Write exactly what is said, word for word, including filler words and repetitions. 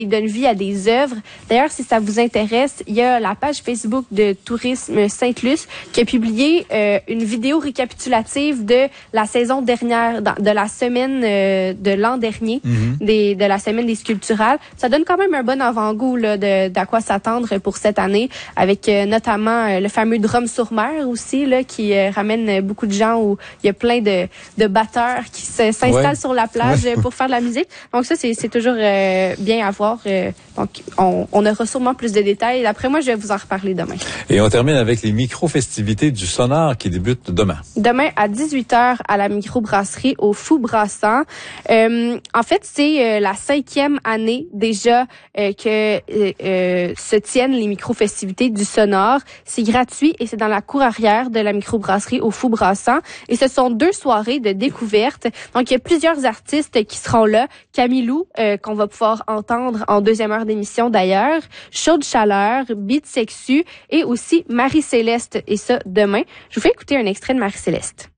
Il donne vie à des œuvres. D'ailleurs, si ça vous intéresse, il y a la page Facebook de Tourisme Sainte-Luce qui a publié euh, une vidéo récapitulative de la saison dernière, de la semaine euh, de l'an dernier, mm-hmm. des, de la semaine des sculpturales. Ça donne quand même un bon avant-goût là, de d'à quoi s'attendre pour cette année, avec euh, notamment euh, le fameux Drum-sur-mer aussi, là, qui euh, ramène beaucoup de gens où il y a plein de, de batteurs qui se, s'installent ouais. sur la plage ouais. pour faire de la musique. Donc ça, c'est, c'est toujours euh, bien à voir. Euh, donc, on, on aura sûrement plus de détails. D'après moi, je vais vous en reparler demain. Et on termine avec les micro-festivités du Sonar qui débutent demain. Demain à dix-huit heures à la microbrasserie au Fou Brassant. Euh, en fait, c'est euh, la cinquième année déjà euh, que euh, euh, se tiennent les micro-festivités du Sonar. C'est gratuit et c'est dans la cour arrière de la microbrasserie au Fou Brassant. Et ce sont deux soirées de découverte. Donc, il y a plusieurs artistes qui seront là. Camilou, euh, qu'on va pouvoir entendre en deuxième heure d'émission d'ailleurs. Chaude Chaleur, Beat Sexu et aussi Marie-Céleste. Et ça, demain. Je vous fais écouter un extrait de Marie-Céleste.